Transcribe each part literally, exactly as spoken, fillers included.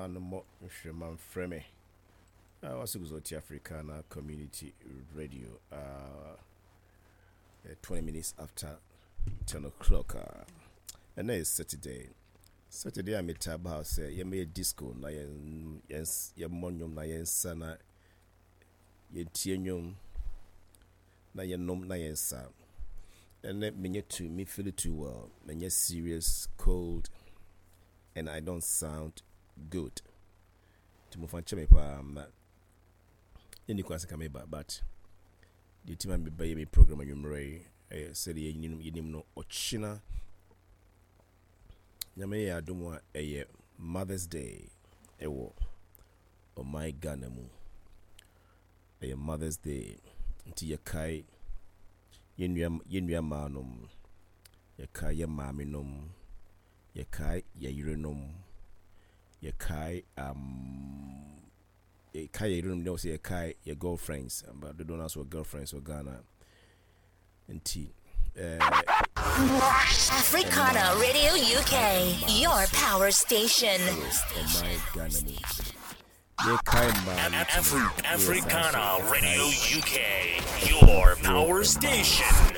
no more Shreman Freme. I was to Africana Community Radio. Uh, twenty minutes after ten o'clock. Uh, and then it's Saturday. Saturday, I'm at Tab House. You made a disco. Na yen, yes, your monium, na yen sana, yen tienium, na yen nom, na yen sa. And let me to me feel it too well. When you're serious, cold, and I don't sound good. To move on, Chemipa, I'm not. Any question come back, but the team I'm by me program and you may say you name no Ochina. Yame ya dumwa a Mother's Day, ewo, o my Ganamu, a Mother's Day, until your kai, yenua manum, your kai, your maminum, your kai, your urinum, your kai, um. A kai you don't know say a kai your girlfriends, but they don't ask what girlfriends or Ghana and tea. Uh, Africana Radio U K, your power station. Oh my Ghana. Afri- Africana Radio U K, your power station.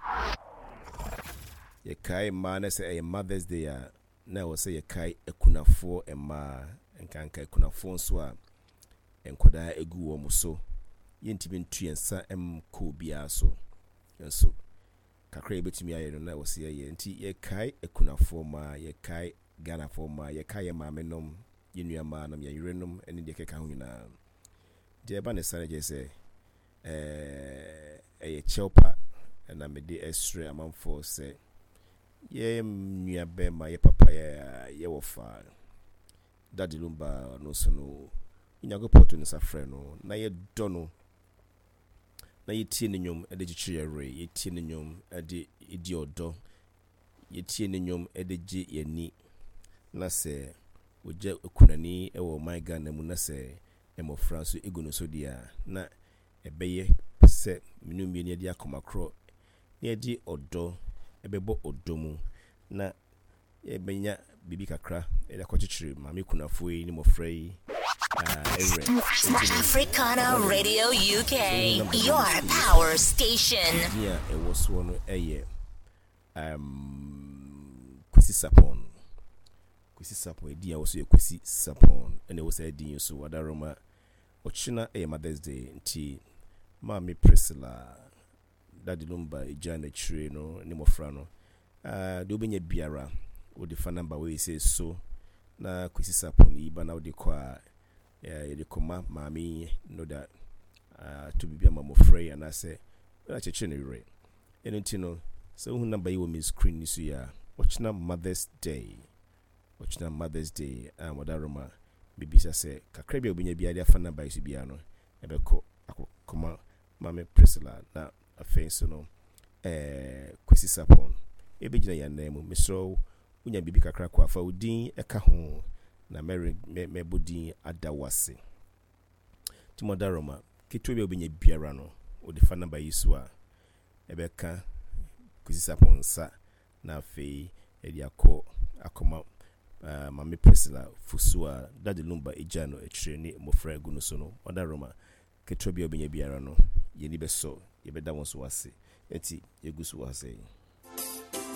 Ye kai man say a Mother's Day. Now say a kai a kunafo and ma and can kai kunafo so. Enkoda egu wo muso yentimi ntu yensa em ko bia so yenso kakra ebetimi aye no na wo se ye nti ye kai ekunafo ma ye kai Ghana fo ma ye kai ye maamenom ye nuama nom ye yurenom ene de keka ho nyina de ba ne sare je se eh eye chelpa na me de estre amanfo se ye nuabe ma ye papa ye ye wo fa Daddy Lumba no so no Inyago poto ni safre no na ye dono na ye tie nyom e de gichire re ye tie nyom e de idi odo ye tie nyom e de gi yani na se oje okunani e wo my Ghana mu na se e mo franso egu no so dia na e beye se minu mi ni de akomakro na di odo e bebo odo mu na e benya bibi kakra e da kwachichire ma me kunafo yi ni mo frei Africana Radio U K, your power station. Yeah, it was one a year. Um, Kwesi Sapon. Kwesi Sapon, dear was a Kwesi Sapon, and it was a dean so what aroma. Ochina a Mother's Day, tea, Mammy Priscilla, Daddy Lumba, Janet Trino, Nemo Frano. Uh, Dubin Biara, or the fan number where he says so. Na Kwesi Sapon, Iban out the choir. Yeah, you come mommy know that uh to be a mama free and I say well I chenny re. And you know so who number you miss screen this year. Watching Mother's Day. Watching Mother's Day and what aroma baby say Kakrabia will be a fan number is biano. Ebeko come mammy Priscilla na a face no eh Kwesi Sapon. Ebijina ya name Mister Unya bibi kakra kwa fa udin eka ho na Mary me body adawase timodaroma kitwe be biara no o de fa number yiso a ebeka Kwesi Sapon sa na fe e dia ko akoma uh, mame Priscilla fusua Daddy Lumba ejano etire ni mofra egu no so no odaroma kitwe be biara no ye ni be so ye be da won so wase enti yegusu wase